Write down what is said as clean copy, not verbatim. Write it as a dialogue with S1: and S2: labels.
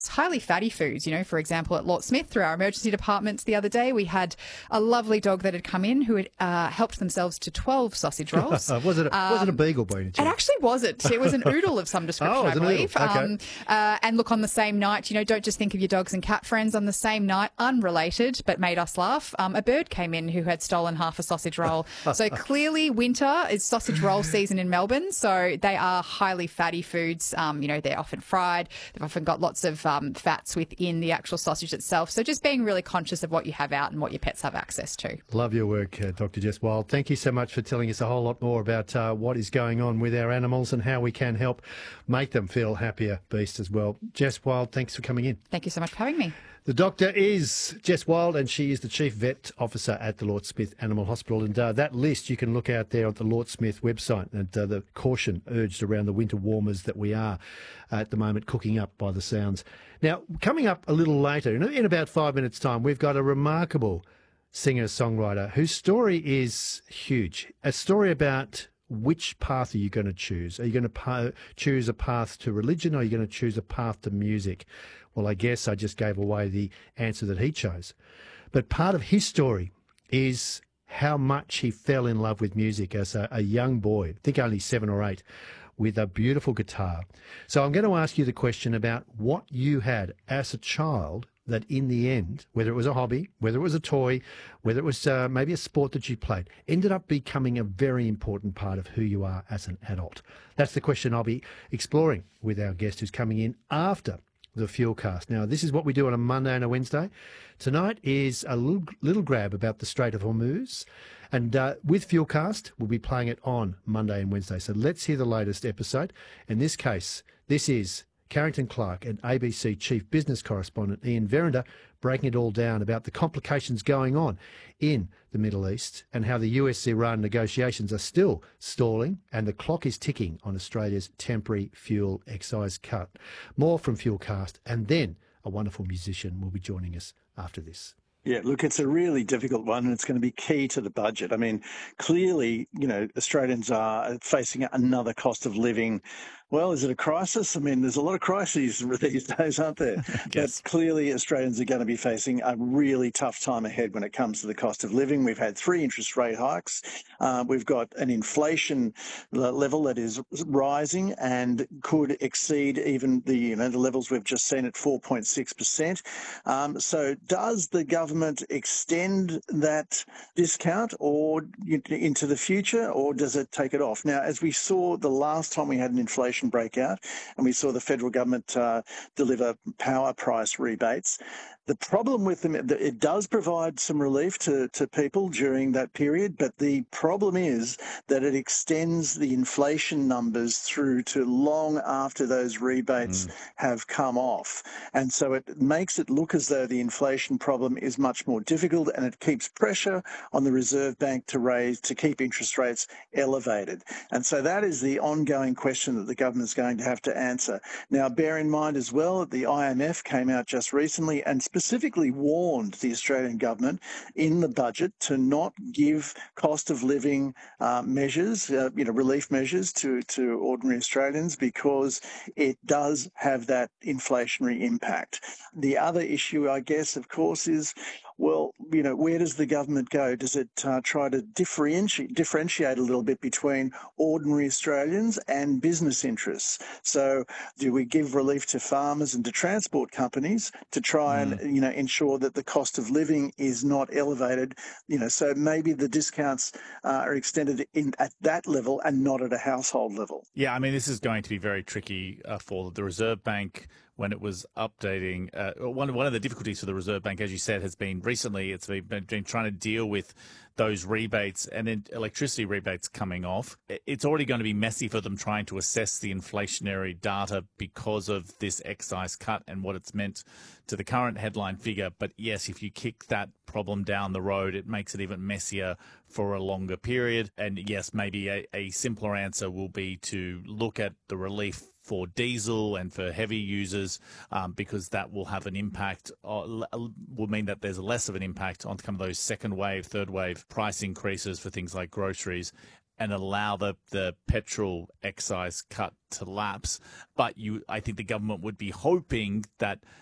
S1: highly fatty foods. You know, for example, at Lort Smith, through our emergency departments the other day, we had a lovely dog that had come in who had helped themselves to 12 sausage rolls.
S2: Was it a beagle by any chance?
S1: It actually wasn't. It was an oodle of some description, I believe.
S2: Okay.
S1: And look, on the same night, you know, don't just think of your dogs and cat friends. On the same night, unrelated but made us laugh, a bird came in who had stolen half a sausage roll. So clearly winter is sausage roll season in Melbourne. So they are highly fatty foods. You know, they're often fried. They've often got lots of fats within the actual sausage itself. So just being really conscious of what you have out and what your pets have access to.
S2: Love your work, Dr. Jess Wild. Thank you so much for telling us a whole lot more about what is going on with our animals and how we can help make them feel happier beasts as well. Jess Wild, thanks for coming in.
S1: Thank you so much for having me.
S2: The doctor is Jess Wild, and she is the Chief Vet Officer at the Lort Smith Animal Hospital. And that list you can look out there on the Lort Smith website, and the caution urged around the winter warmers that we are at the moment cooking up by the sounds. Now, coming up a little later, in about 5 minutes' time, we've got a remarkable singer-songwriter whose story is huge. A story about which path are you going to choose? Are you going to choose a path to religion, or are you going to choose a path to music? Well, I guess I just gave away the answer that he chose. But part of his story is how much he fell in love with music as a young boy, I think only 7 or 8, with a beautiful guitar. So I'm going to ask you the question about what you had as a child that in the end, whether it was a hobby, whether it was a toy, whether it was maybe a sport that you played, ended up becoming a very important part of who you are as an adult. That's the question I'll be exploring with our guest who's coming in after the Fuelcast. Now, this is what we do on a Monday and a Wednesday. Tonight is a little grab about the Strait of Hormuz. And with Fuelcast, we'll be playing it on Monday and Wednesday. So let's hear the latest episode. In this case, this is Carrington Clark and ABC Chief Business Correspondent Ian Verinder breaking it all down about the complications going on in the Middle East and how the US-Iran negotiations are still stalling and the clock is ticking on Australia's temporary fuel excise cut. More from Fuelcast, and then a wonderful musician will be joining us after this.
S3: Yeah, look, it's a really difficult one, and it's going to be key to the budget. I mean, clearly, you know, Australians are facing another cost of living. Well, is it a crisis? I mean, there's a lot of crises these days, aren't there? But clearly, Australians are going to be facing a really tough time ahead when it comes to the cost of living. We've had 3 interest rate hikes. We've got an inflation level that is rising and could exceed even the levels we've just seen at 4.6%. So, does the government extend that discount or into the future, or does it take it off? Now, as we saw the last time we had an inflation breakout and we saw the federal government deliver power price rebates, the problem with them, it does provide some relief to people during that period, but the problem is that it extends the inflation numbers through to long after those rebates have come off. And so it makes it look as though the inflation problem is much more difficult, and it keeps pressure on the Reserve Bank to keep interest rates elevated. And so that is the ongoing question that the government is going to have to answer. Now, bear in mind as well that the IMF came out just recently and specifically warned the Australian government in the budget to not give cost of living measures, relief measures to ordinary Australians, because it does have that inflationary impact. The other issue, I guess, of course, is, well, where does the government go? Does it try to differentiate a little bit between ordinary Australians and business interests? So do we give relief to farmers and to transport companies to try and, ensure that the cost of living is not elevated? So maybe the discounts are extended at that level and not at a household level.
S4: Yeah, I mean, this is going to be very tricky for the Reserve Bank when it was updating. One of the difficulties for the Reserve Bank, as you said, has been recently it's been trying to deal with those rebates and then electricity rebates coming off. It's already going to be messy for them trying to assess the inflationary data because of this excise cut and what it's meant to the current headline figure. But yes, if you kick that problem down the road, it makes it even messier for a longer period. And yes, maybe a simpler answer will be to look at the relief for diesel and for heavy users, because that will have an impact, will mean that there's less of an impact on kind of those second wave, third wave price increases for things like groceries. and allow the petrol excise cut to lapse. But I think the government would be hoping that